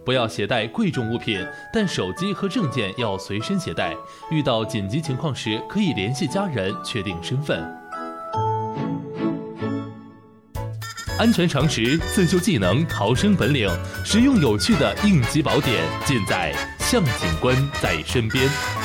不要携带贵重物品，但手机和证件要随身携带。遇到紧急情况时，可以联系家人确定身份。安全常识、自救技能、逃生本领，实用有趣的应急宝典，尽在向警官在身边。